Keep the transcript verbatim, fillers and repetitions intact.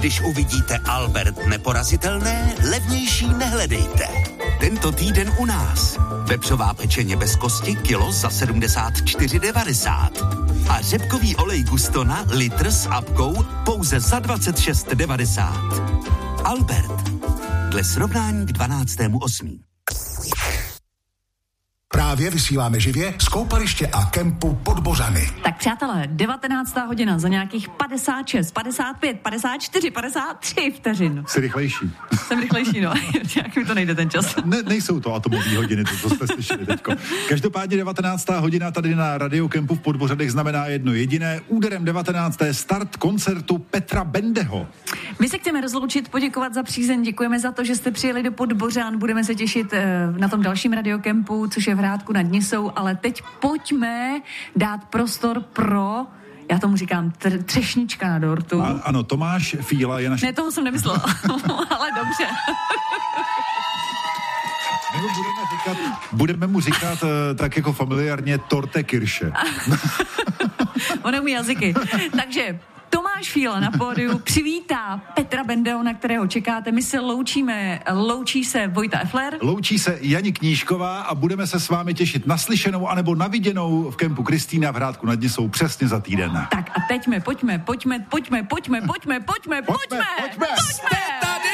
Když uvidíte Albert Neporazitelné, levnější nehledejte. Tento týden u nás. Vepřová pečeně bez kosti kilo za sedmdesát čtyři devadesát. A řepkový olej Gustona litr s apkou pouze za dvacet šest devadesát. Albert. Dle srovnání k dvanáctému osmého Právě vysíláme živě z koupaliště a kempu Podbořany. Tak přátelé, devatenáctá hodina za nějakých padesát šest, padesát pět, padesát čtyři, padesát tři vteřin. Jsi rychlejší. Jsem rychlejší, no. Jak mi to nejde ten čas. Ne, nejsou to atomové hodiny, to, co jste slyšeli teďko. Každopádně devatenáctá hodina tady na Radio Kempu v Podbořadech znamená jedno jediné. Úderem devatenácté start koncertu Petra Bendeho. My se chceme rozloučit, poděkovat za přízeň, děkujeme za to, že jste přijeli do Podbořan, budeme se těšit na tom dalším Radio Kempu, což je v Hrádku nad Nisou, ale teď pojďme dát prostor pro, já tomu říkám, tr- třešnička na dortu. A, ano, Tomáš Fíla je naš... Ne, tomu jsem nemyslela, ale dobře. Nebo budeme, říkat, budeme mu říkat uh, tak jako familiárně Torte Kirsche. On umí jazyky. Takže Tomáš Fíla na pódiu přivítá Petra Bendeho, na kterého čekáte. My se loučíme, loučí se Vojta Effler. Loučí se Jani Knížková a budeme se s vámi těšit na slyšenou anebo na viděnou v kempu Kristýna v Hrádku nad Nisou přesně za týden. Tak a teďme, pojďme, pojďme, pojďme, pojďme, pojďme, pojďme, pojďme, pojďme, pojďme. pojďme.